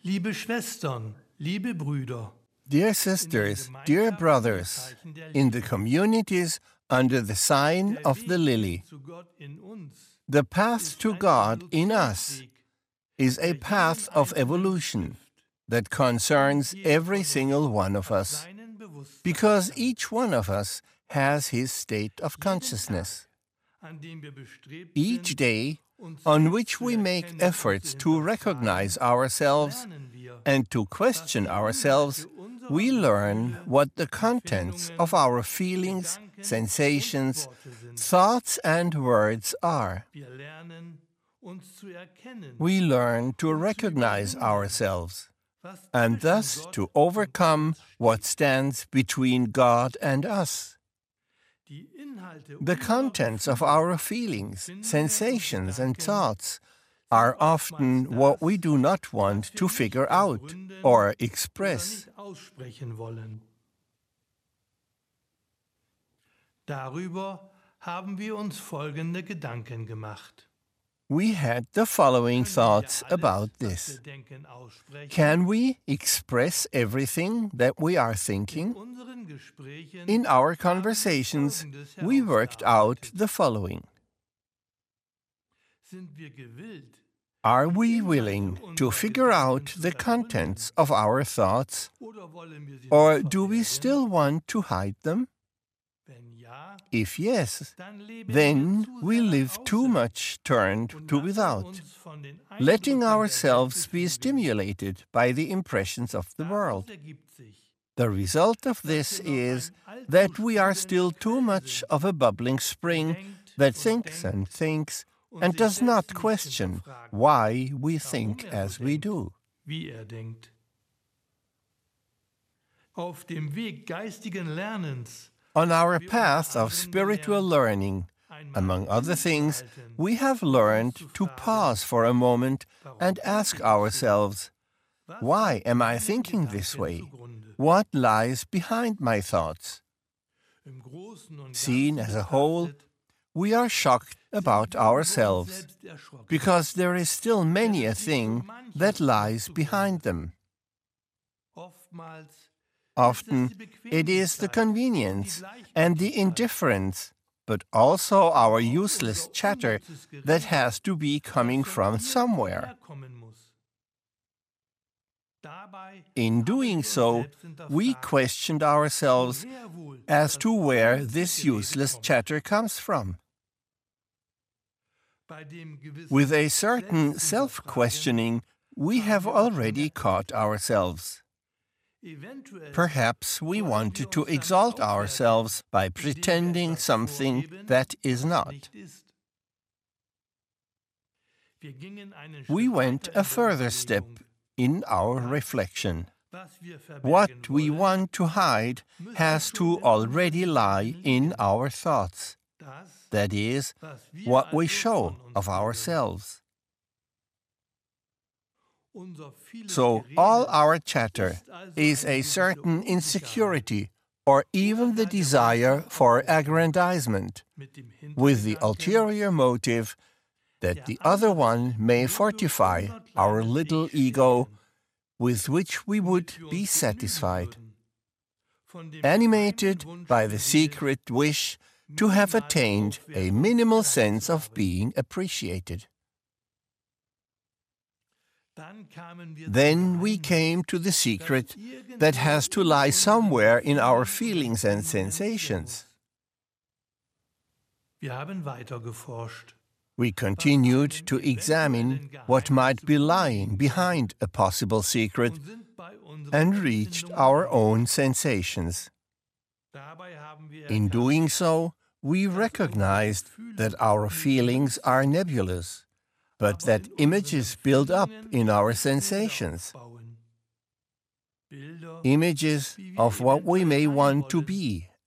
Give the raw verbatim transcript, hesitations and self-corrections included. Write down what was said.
Liebe Schwestern, liebe Brüder, Dear sisters, dear brothers, in the communities under the sign of the lily, the path to God in us is a path of evolution that concerns every single one of us, because each one of us has his state of consciousness. Each day on which we make efforts to recognize ourselves and to question ourselves, we learn what the contents of our feelings, sensations, thoughts and words are. We learn to recognize ourselves, and thus to overcome what stands between God and us. The contents of our feelings, sensations and thoughts are often what we do not want to figure out or express. Darüber haben wir uns folgende Gedanken gemacht. We had the following thoughts about this. Can we express everything that we are thinking? In our conversations, we worked out the following. Are we willing to figure out the contents of our thoughts, or do we still want to hide them? If yes, then we live too much turned to without, letting ourselves be stimulated by the impressions of the world. The result of this is that we are still too much of a bubbling spring that thinks and thinks and does not question why we think as we do. Auf dem Weg geistigen Lernens On our path of spiritual learning, among other things, we have learned to pause for a moment and ask ourselves, why am I thinking this way? What lies behind my thoughts? Seen as a whole, we are shocked about ourselves, because there is still many a thing that lies behind them. Often it is the convenience and the indifference, but also our useless chatter that has to be coming from somewhere. In doing so, we questioned ourselves as to where this useless chatter comes from. With a certain self-questioning, we have already caught ourselves. Perhaps we wanted to exalt ourselves by pretending something that is not. We went a further step in our reflection. What we want to hide has to already lie in our thoughts. That is, what we show of ourselves. So all our chatter is a certain insecurity or even the desire for aggrandizement, with the ulterior motive that the other one may fortify our little ego with which we would be satisfied, animated by the secret wish to have attained a minimal sense of being appreciated. Then we came to the secret that has to lie somewhere in our feelings and sensations. We continued to examine what might be lying behind a possible secret and reached our own sensations. In doing so, we recognized that our feelings are nebulous, but that images build up in our sensations. Images of what we may want to be